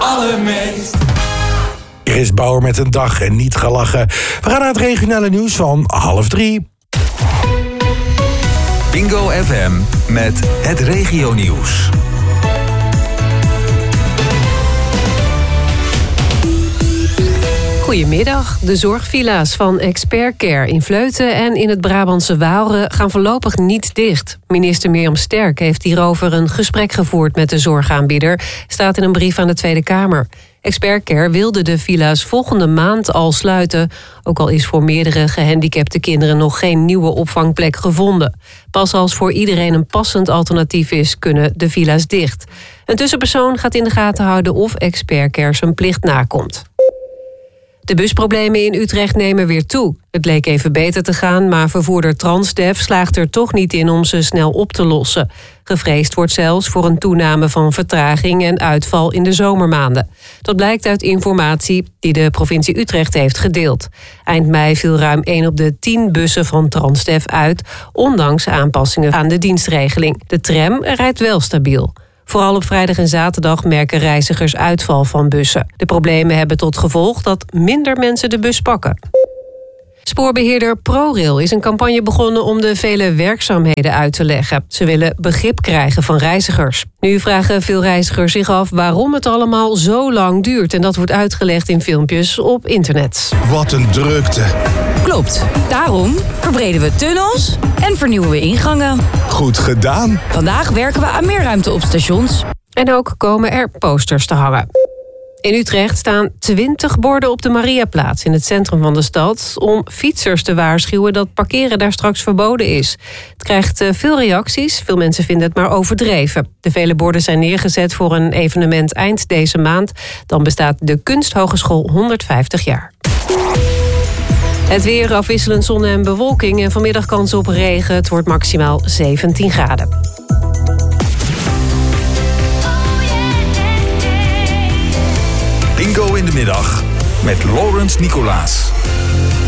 allermeest. Chris Bauer met een dag en niet gelachen. We gaan naar het regionale nieuws van 2:30. Bingo FM met het regionieuws. Goedemiddag. De zorgvilla's van Expert Care in Vleuten en in het Brabantse Waalre gaan voorlopig niet dicht. Minister Mirjam Sterk heeft hierover een gesprek gevoerd met de zorgaanbieder, staat in een brief aan de Tweede Kamer. Expert Care wilde de villa's volgende maand al sluiten, ook al is voor meerdere gehandicapte kinderen nog geen nieuwe opvangplek gevonden. Pas als voor iedereen een passend alternatief is, kunnen de villa's dicht. Een tussenpersoon gaat in de gaten houden of Expert Care zijn plicht nakomt. De busproblemen in Utrecht nemen weer toe. Het leek even beter te gaan, maar vervoerder Transdev slaagt er toch niet in om ze snel op te lossen. Gevreesd wordt zelfs voor een toename van vertraging en uitval in de zomermaanden. Dat blijkt uit informatie die de provincie Utrecht heeft gedeeld. Eind mei viel ruim 1 op de 10 bussen van Transdev uit, ondanks aanpassingen aan de dienstregeling. De tram rijdt wel stabiel. Vooral op vrijdag en zaterdag merken reizigers uitval van bussen. De problemen hebben tot gevolg dat minder mensen de bus pakken. Spoorbeheerder ProRail is een campagne begonnen om de vele werkzaamheden uit te leggen. Ze willen begrip krijgen van reizigers. Nu vragen veel reizigers zich af waarom het allemaal zo lang duurt. En dat wordt uitgelegd in filmpjes op internet. Wat een drukte. Klopt. Daarom verbreden we tunnels en vernieuwen we ingangen. Goed gedaan. Vandaag werken we aan meer ruimte op stations. En ook komen er posters te hangen. In Utrecht staan 20 borden op de Mariaplaats in het centrum van de stad om fietsers te waarschuwen dat parkeren daar straks verboden is. Het krijgt veel reacties, veel mensen vinden het maar overdreven. De vele borden zijn neergezet voor een evenement eind deze maand. Dan bestaat de Kunsthogeschool 150 jaar. Het weer, afwisselend zon en bewolking en vanmiddag kans op regen. Het wordt maximaal 17 graden. Bingo in de middag met Laurens Nicolaas.